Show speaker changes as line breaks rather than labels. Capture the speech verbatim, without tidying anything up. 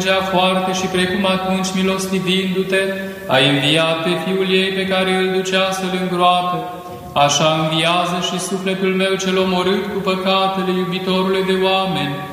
foarte și precum atunci, milostivindu-te, ai înviat pe Fiul ei pe care îl ducea să-l îngroape. Așa înviază și sufletul meu cel omorât cu păcatele iubitorului de oameni,